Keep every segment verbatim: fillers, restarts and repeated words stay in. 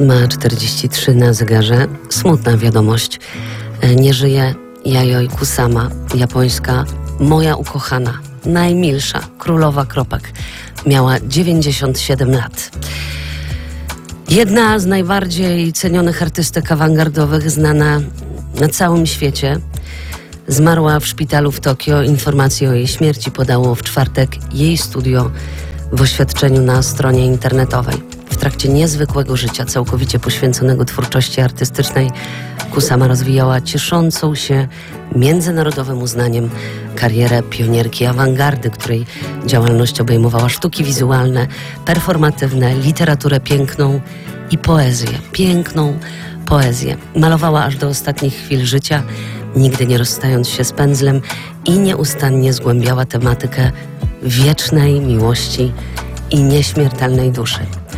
siódma czterdzieści trzy na zegarze. Smutna wiadomość. Nie żyje Yayoi Kusama, japońska moja ukochana, najmilsza królowa kropek. Miała dziewięćdziesiąt siedem lat. Jedna z najbardziej cenionych artystek awangardowych, znana na całym świecie, zmarła w szpitalu w Tokio. Informację o jej śmierci podało w czwartek jej studio w oświadczeniu na stronie internetowej. W trakcie niezwykłego życia, całkowicie poświęconego twórczości artystycznej, Kusama rozwijała cieszącą się międzynarodowym uznaniem karierę pionierki awangardy, której działalność obejmowała sztuki wizualne, performatywne, literaturę piękną i poezję. Piękną poezję. Malowała aż do ostatnich chwil życia, nigdy nie rozstając się z pędzlem, i nieustannie zgłębiała tematykę wiecznej miłości i nieśmiertelnej duszy.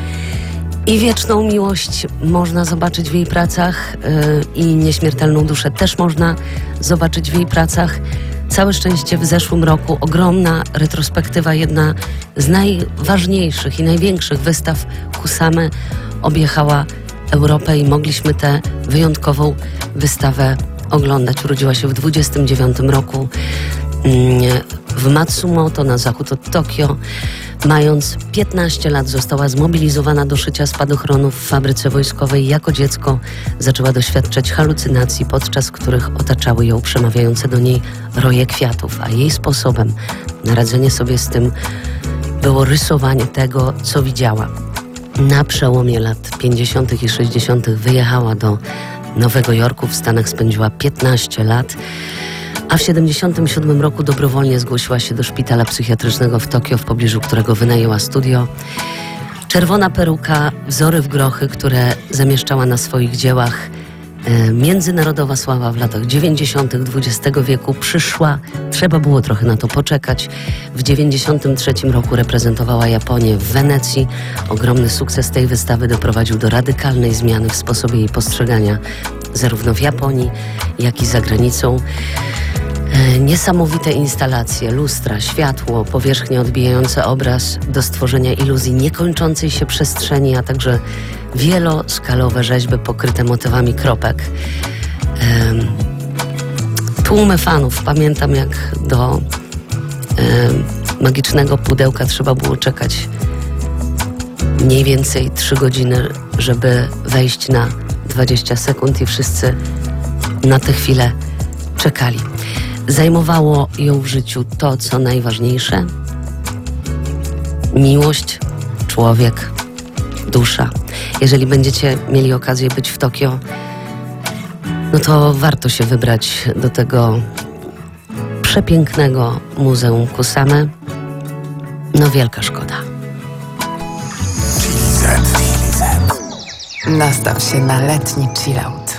I wieczną miłość można zobaczyć w jej pracach, yy, i nieśmiertelną duszę też można zobaczyć w jej pracach. Całe szczęście w zeszłym roku ogromna retrospektywa, jedna z najważniejszych i największych wystaw Kusamy objechała Europę i mogliśmy tę wyjątkową wystawę oglądać. Urodziła się w dwudziestym dziewiątym roku w Matsumoto na zachód od Tokio. Mając piętnaście lat została zmobilizowana do szycia spadochronów w fabryce wojskowej. Jako dziecko zaczęła doświadczać halucynacji, podczas których otaczały ją przemawiające do niej roje kwiatów, a jej sposobem na radzenie sobie z tym było rysowanie tego, co widziała. Na przełomie lat pięćdziesiątych i sześćdziesiątych wyjechała do Nowego Jorku. W Stanach spędziła piętnaście lat. A w siedemdziesiątym siódmym roku dobrowolnie zgłosiła się do szpitala psychiatrycznego w Tokio, w pobliżu którego wynajęła studio. Czerwona peruka, wzory w grochy, które zamieszczała na swoich dziełach. E, międzynarodowa sława w latach dziewięćdziesiątych dwudziestego wieku przyszła. Trzeba było trochę na to poczekać. W dziewięćdziesiątym trzecim roku reprezentowała Japonię w Wenecji. Ogromny sukces tej wystawy doprowadził do radykalnej zmiany w sposobie jej postrzegania zarówno w Japonii, jak i za granicą. Niesamowite instalacje, lustra, światło, powierzchnie odbijające obraz do stworzenia iluzji niekończącej się przestrzeni, a także wieloskalowe rzeźby pokryte motywami kropek. Ehm, tłumy fanów. Pamiętam, jak do ehm, magicznego pudełka trzeba było czekać mniej więcej trzy godziny, żeby wejść na dwadzieścia sekund, i wszyscy na tę chwilę czekali. Zajmowało ją w życiu to, co najważniejsze: miłość, człowiek, dusza. Jeżeli będziecie mieli okazję być w Tokio, no to warto się wybrać do tego przepięknego Muzeum Kusamy. No wielka szkoda. Nastaw się na letni chillout.